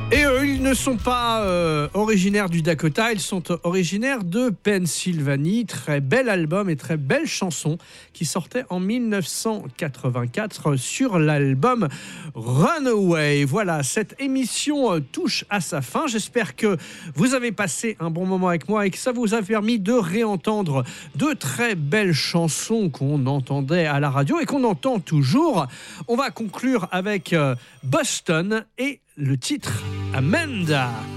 Et eux, ils ne sont pas originaires du Dakota, ils sont originaires de Pennsylvanie. Très bel album et très belle chanson qui sortait en 1984 sur l'album Runaway. Voilà, cette émission touche à sa fin. J'espère que vous avez passé un bon moment avec moi et que ça vous a permis de réentendre de très belles chansons qu'on entendait à la radio et qu'on entend toujours. On va conclure avec Boston et le titre Amanda.